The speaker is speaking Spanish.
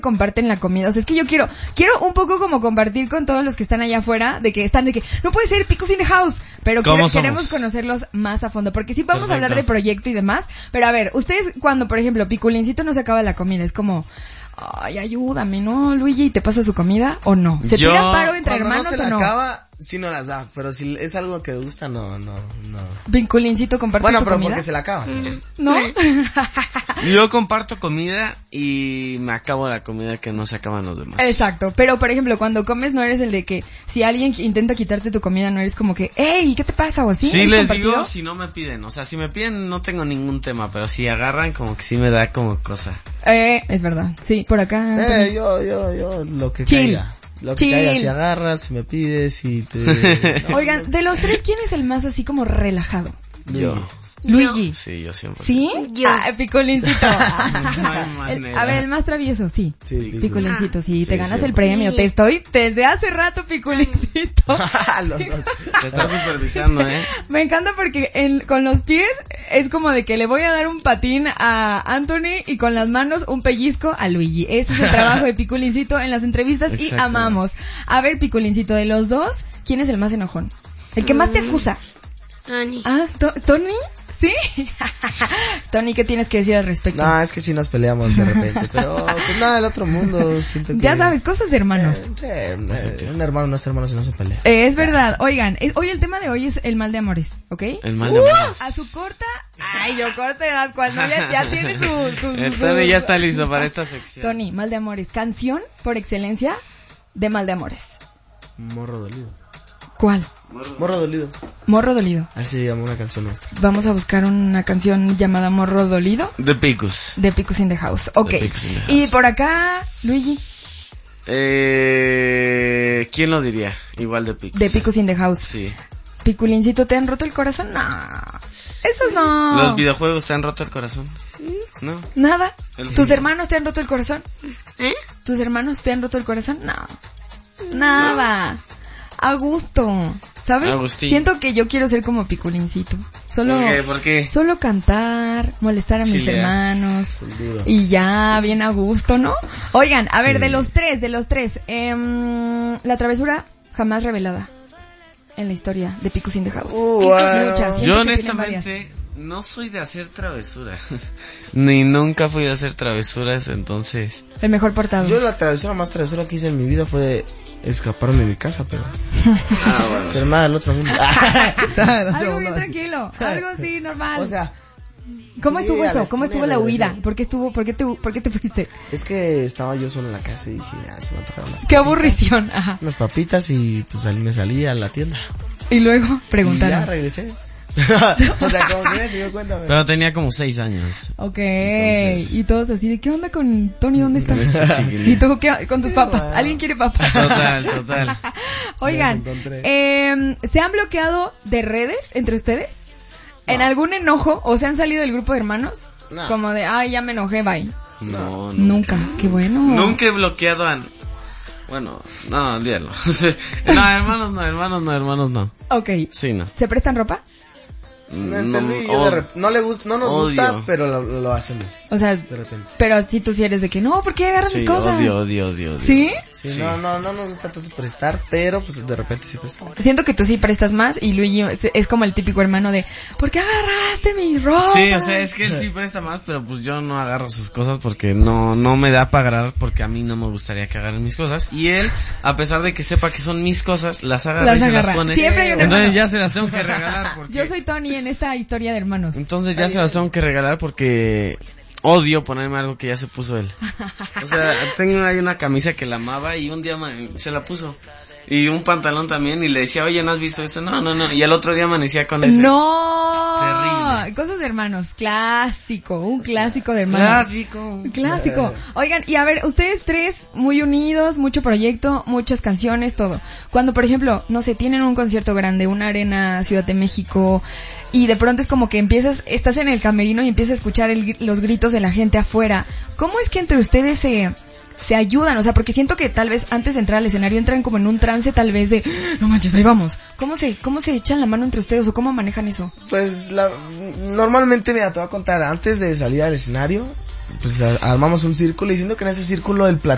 comparten la comida. O sea, es que yo quiero un poco como compartir con todos los que están allá afuera, de que no puede ser Picos in the House, pero queremos conocerlos más a fondo, porque sí vamos a hablar de proyecto y demás, pero a ver, ustedes cuando, por ejemplo, Piculincito no se acaba la comida, es como, ay, ayúdame, ¿no, Luigi? ¿Te pasa su comida o no? ¿Se tiran paro entre hermanos o no? Cuando no se la acaba, sí no las da, pero si es algo que gusta, no. Piculincito, ¿comparte su comida? Bueno, pero porque se la acaba, ¿sí? ¿No? Yo comparto comida y me acabo la comida que no se acaban los demás. Exacto, pero por ejemplo, cuando comes no eres el de que si alguien intenta quitarte tu comida no eres como que, ¡ey! ¿Qué te pasa? O así. Sí, les digo si no me piden, o sea, si me piden no tengo ningún tema, pero si agarran como que sí me da como cosa. Es verdad, sí, por acá. Yo, lo que Chill. caiga. Lo que caiga, si agarras, si me pides, si te... No, Oigan, de los tres, ¿quién es el más así como relajado? Yo. Luigi. Sí, yo siempre. ¿Sí? Yo. Piculincito. No hay manera. A ver, el más travieso, sí. Sí, Piculincito, sí, te ganas sí. el premio. Sí. Te estoy desde hace rato, Piculincito. Los dos. Te estás supervisando, Me encanta porque con los pies es como de que le voy a dar un patín a Anthony y con las manos un pellizco a Luigi. Ese es el trabajo de Piculincito en las entrevistas. Exacto. Y amamos. A ver, Piculincito, de los dos, ¿quién es el más enojón? El que más te acusa. Tony. Ah, ¿Tony? ¿Sí? Tony, ¿qué tienes que decir al respecto? No, es que sí nos peleamos de repente, pero pues nada del otro mundo. Siento que... Ya sabes, cosas de hermanos. Un hermano no es hermano si no se pelea. Es verdad. Oigan, hoy el tema de hoy es el mal de amores, ¿ok? El mal de amores. A su corta... Ay, yo corta edad, cuando ya tiene su... Tony ya está listo para esta sección. Tony, mal de amores. Canción por excelencia de mal de amores. Morro dolido. ¿Cuál? Morro dolido. Morro dolido. Así se llama una canción nuestra. Vamos a buscar una canción llamada Morro dolido De Picus. de Picos in the House. Ok. De Picos in the House. Y por acá, Luigi, ¿quién lo diría? Igual de Picus. de Picos in the House. Sí. Piculincito, ¿te han roto el corazón? No. Esos no. ¿Los videojuegos te han roto el corazón? No. Nada. El ¿Tus video. hermanos te han roto el corazón? ¿Eh? ¿Tus hermanos te han roto el corazón? No. Nada. A gusto. ¿Sabes? Agustín. Siento que yo quiero ser como Piculincito. Solo, ¿Por qué? solo cantar, molestar a mis Chilear. hermanos. Es el duro. Y ya, bien a gusto, ¿no? Oigan, a ver, de los tres, la travesura jamás revelada en la historia de Picos in the House. Muchas. Siento Yo que tienen varias. honestamente no soy de hacer travesura. Ni nunca fui a hacer travesuras, entonces... El mejor portado. Yo la travesura más travesura que hice en mi vida fue de escaparme de mi casa, pero pero nada del otro mundo. Algo bien tranquilo, algo así, normal. O sea, ¿Cómo sí, estuvo a eso? la ¿Cómo estuvo esquina la de huida? eso. ¿Por qué te fuiste? es que estaba yo solo en la casa y dije, se me antojaron unas Qué aburrición, ajá. unas papitas y pues me salí a la tienda. Y luego Y ya preguntaron. regresé. O sea, como que se dio cuenta. Pero tenía como 6 años. Ok, Entonces- y todos así de, ¿qué onda con Tony? ¿Dónde estás? Está chiquilín. ¿Y tú qué? Con tus papas. bueno. ¿Alguien quiere papas? Total. Oigan, Me los encontré. ¿se han bloqueado de redes entre ustedes? ¿En algún enojo? ¿O se han salido del grupo de hermanos? No. Como de, ay, ya me enojé, bye. No, Nunca, qué bueno. Nunca he bloqueado a... Bueno, no, olvídalo. No, hermanos no. Ok, Sí, no. ¿se prestan ropa? Entre Luis y yo no le gusta, no nos odio. gusta, pero lo hacemos O sea, de repente. pero si tú sí eres de que, no, ¿por qué agarras mis Sí, cosas? odio. ¿Sí? Sí, Sí. no nos gusta tanto prestar, pero pues de repente sí prestamos. Siento que tú sí prestas más y Luigi es como el típico hermano de, ¿por qué agarraste mi ropa? Sí, o sea, es que él sí presta más, pero pues yo no agarro sus cosas porque no me da para agarrar, porque a mí no me gustaría que agarren mis cosas. Y él, a pesar de que sepa que son mis cosas, las agarra y se las pone. Siempre hay un Entonces hermano. ya se las tengo que regalar porque... Yo soy Tony en esta historia de hermanos. Entonces ya se las tengo que regalar porque odio ponerme algo que ya se puso él. O sea, tengo ahí una camisa que la amaba y un día se la puso. Y un pantalón también y le decía, oye, ¿no has visto esto? No. Y al otro día amanecía con ese. ¡No! Terrible. Cosas de hermanos. Clásico. Un clásico de hermanos. Clásico. Oigan, y a ver, ustedes tres muy unidos, mucho proyecto, muchas canciones, todo. Cuando, por ejemplo, no sé, tienen un concierto grande, una arena, Ciudad de México, y de pronto es como que estás en el camerino y empiezas a escuchar los gritos de la gente afuera. ¿Cómo es que entre ustedes se ayudan? O sea, porque siento que tal vez antes de entrar al escenario entran como en un trance tal vez de, no manches, ahí vamos. ¿Cómo se echan la mano entre ustedes o cómo manejan eso? Pues normalmente, mira, te voy a contar, antes de salir al escenario, pues armamos un círculo y siento que en ese círculo el